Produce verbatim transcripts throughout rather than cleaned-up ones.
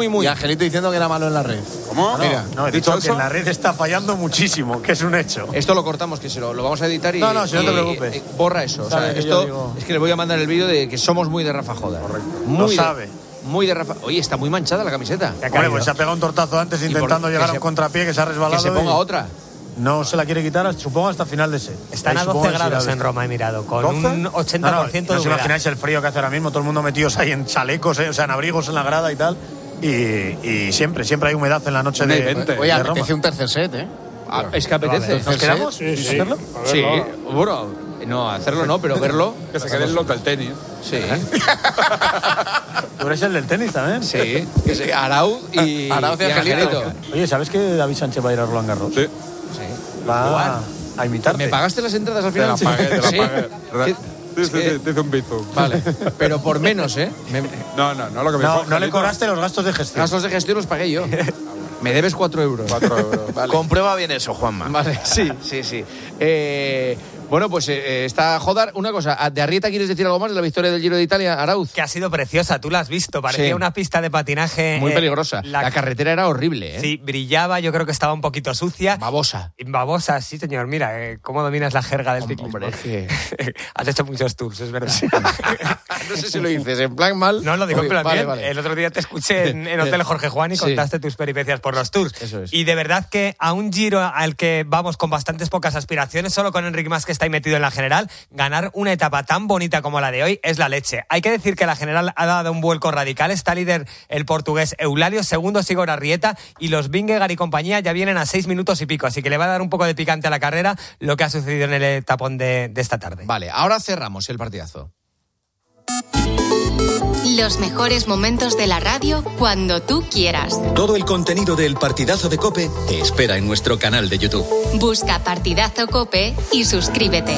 muy, muy. Y Angelito diciendo que era malo en la red. ¿Cómo? No, Mira, No, he dicho que en la red está fallando muchísimo, que es un hecho. Esto lo cortamos, que se lo, lo vamos a editar y... No, no, si no te y- preocupes. y- borra eso. O sea, Sabe que esto yo digo- es que le voy a mandar el vídeo de que somos muy de Rafa Joda. Correcto. Muy Lo de- sabe. Muy de Rafa... Oye, está muy manchada la camiseta. Hombre, pues se ha pegado un tortazo antes intentando por- llegar que a un se- contrapié que se ha resbalado. Que se ponga y otra. No se la quiere quitar, supongo, hasta final de set. Están Ahí a supongo doce que se irá grados de- en Roma, he mirado, con ¿doce? un ochenta por ciento no, no, de no os humedad. imagináis el frío que hace ahora mismo, todo el mundo metidos ahí en chalecos, eh, o sea, en abrigos en la grada y tal. Y, y siempre, siempre hay humedad en la noche Una y de, veinte. de Oye, Roma. apetece un tercer set, ¿eh? Ah, es que apetece. ¿Nos quedamos? Sí, ¿Sin sí. hacerlo? Sí, bueno, no, hacerlo no, pero verlo. Que se queden los del tenis. Sí, Tú eres el del tenis también. sí. Que se, Arauz y, Arauz y Angelito. Oye, ¿sabes que David Sánchez va a ir a Roland Garros? Sí. Sí. Va a imitarte. ¿Me pagaste las entradas al Te final? la pagué, te la ¿Sí? pagué. ¿Qué? Sí, Es sí, que- sí, te hice un bizum. Vale, pero por menos, ¿eh? Me- No, no, no lo que me No, dijo no le Angelito. cobraste los gastos de gestión. gastos de gestión los pagué yo. Me debes cuatro euros. Cuatro euros. Vale. Comprueba bien eso, Juanma. Vale, sí, sí, sí. Eh, bueno, pues eh, está Jodar. Una cosa, ¿de Arrieta quieres decir algo más de la victoria del Giro de Italia, Arauz? Que ha sido preciosa, tú la has visto, parecía Sí. una pista de patinaje. Muy eh, peligrosa. La, carretera era horrible, ¿eh? Sí, brillaba, yo creo que estaba un poquito sucia. Babosa. Y babosa, sí, señor. Mira, eh, cómo dominas la jerga del ciclismo. Hombre, es que... Has hecho muchos tours, es verdad. No sé si lo dices en plan mal. No, lo digo en Oye, plan vale, bien. vale. El otro día te escuché en, en Hotel Jorge Juan y Sí. contaste tus peripecias por los tours. Eso es. Y de verdad que a un Giro al que vamos con bastantes pocas aspiraciones, solo con Enric Mas que está ahí metido en la general, ganar una etapa tan bonita como la de hoy es la leche. Hay que decir que la general ha dado un vuelco radical. Está líder el portugués Eulalia, segundo Sigor Arrieta y los Vingegaard y compañía ya vienen a seis minutos y pico. Así que le va a dar un poco de picante a la carrera lo que ha sucedido en el etapón de, de esta tarde. Vale, ahora cerramos el partidazo. Los mejores momentos de la radio cuando tú quieras. Todo el contenido del Partidazo de COPE te espera en nuestro canal de YouTube. Busca Partidazo Cope y suscríbete.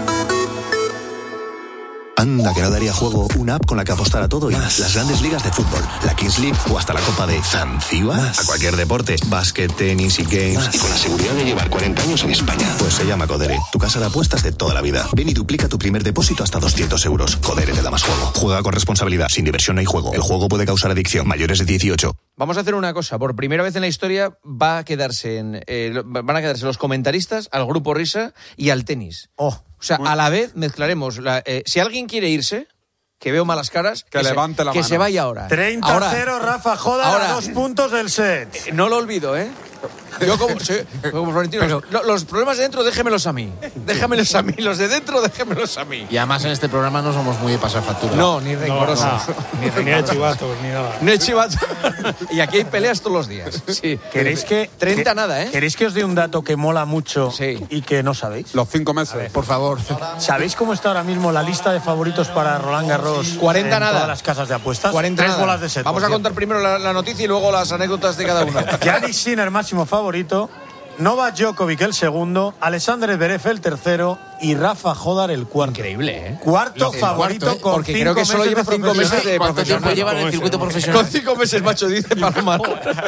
Anda, que no daría juego una app con la que apostar a todo y más. Las grandes ligas de fútbol, la Kings League o hasta la Copa de Zanzíbar. A cualquier deporte, básquet, tenis y games. Más. Y con la seguridad de llevar cuarenta años en España. Pues se llama Codere, tu casa de apuestas de toda la vida. Ven y duplica tu primer depósito hasta doscientos euros. Codere te da más juego. Juega con responsabilidad. Sin diversión no hay juego. El juego puede causar adicción. Mayores de dieciocho. Vamos a hacer una cosa. Por primera vez en la historia va a quedarse en, eh, van a quedarse los comentaristas al Grupo Risa y al tenis. Oh. O sea, a la vez mezclaremos. La, eh, si alguien quiere irse, que veo malas caras, Que levante se, la que mano. se vaya ahora. treinta a cero, Ahora. Rafa Joda, Ahora. a dos puntos del set. Eh, No lo olvido, ¿eh? Yo como, sí, como Florentino, Pero- lo- los problemas de dentro déjemelos a mí. Déjamelos a mí. Los de dentro déjamelos a mí. Y además en este programa no somos muy de pasar factura. No, ni rencorosos. Ni, ni de chivatos, ni nada. No he chivato. Y aquí hay peleas todos los días. Sí. ¿Queréis que, treinta que- nada, ¿eh? ¿Queréis que os dé un dato que mola mucho Sí. y que no sabéis? Los cinco meses. Por favor. ¿Sabéis cómo está ahora mismo la lista de favoritos para Roland Garros cuarenta en nada. todas las casas de apuestas? cuarenta Tres nada. bolas de set. Vamos por a contar cierto. primero la, la noticia y luego las anécdotas de cada uno. Giannis Sinner, máximo favorito. Novak Djokovic el segundo, Alexander Zverev el tercero y Rafa Jodar el cuarto. Increíble, ¿eh? Cuarto El favorito cuarto, ¿eh? con Porque cinco creo que solo meses lleva de cinco meses de ¿Cuánto tiempo profesional. lleva en el circuito Con profesional? cinco meses, macho, dice Palomar.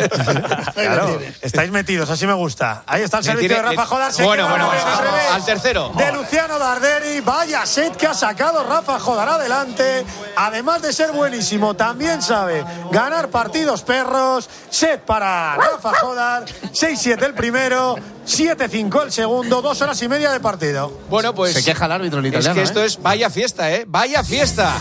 Claro, estáis metidos, así me gusta. Ahí está el Me servicio tiene- de Rafa le- Jodar. se Bueno, queda bueno, al bueno, revés. al tercero. De Luciano Darderi. Vaya set que ha sacado Rafa Jodar adelante. Además de ser buenísimo, también sabe ganar partidos perros. Set para Rafa Jodar. seis siete el primero, siete cinco el segundo. Dos horas y media de partido. Bueno, pues. Se queja el árbitro el Es italiano. que esto ¿eh? es vaya fiesta, ¿eh? Vaya fiesta.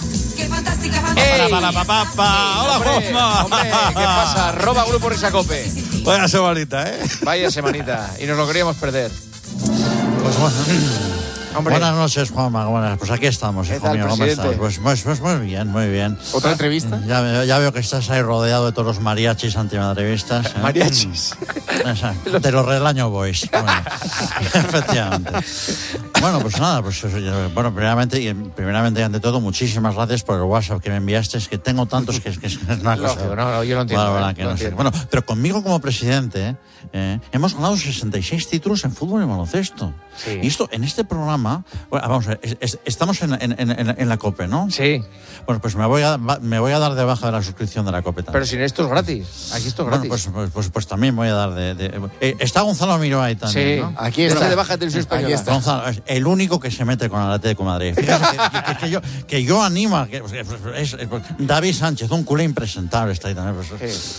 Para, para, pa, pa, pa. Hola, Hombre, Juanma. hombre, ¿qué pasa? Roba Grupo Risacope. Vaya semanita, ¿eh? Vaya semanita. Y nos lo queríamos perder. Pues bueno. Hombre. Buenas noches, Juanma. Buenas. Pues aquí estamos, ¿Qué hijo tal, mío. ¿Cómo presidente? estás? Pues, pues, pues muy bien, muy bien. ¿Otra entrevista? Ya, veo- ya veo que estás ahí rodeado de todos los mariachis antimadridistas. ¿eh? Mariachis. Exacto. De los Relaño Boys. Bueno, efectivamente. Bueno, pues nada, pues eso, yo- bueno, primeramente y primeramente y ante todo, muchísimas gracias por el WhatsApp que me enviaste. Es que tengo tantos que es, que es una cosa. Lógico, no, no, yo lo entiendo, Bárbara, eh, que lo no sé. entiendo. Bueno, pero conmigo como presidente eh, hemos ganado sesenta y seis títulos en fútbol y baloncesto. Sí. Y esto, en este programa, bueno, vamos a ver, es- es- estamos en, en, en, en la COPE, ¿no? Sí. Bueno, pues me voy, a, va- me voy a dar de baja de la suscripción de la COPE también. Pero si esto es gratis. Aquí esto es Bueno, gratis. pues, pues, pues, pues también voy a dar de... de- eh, está Gonzalo Miro ahí también, Sí. ¿no? Aquí Date está. de baja de televisión española. Aquí está. Gonzalo es el único que se mete con el Atlético de Madrid. Fíjate que, que- que yo, que yo animo a que... pues, es- es- David Sánchez, un culé impresentable está ahí también. Pues, Sí.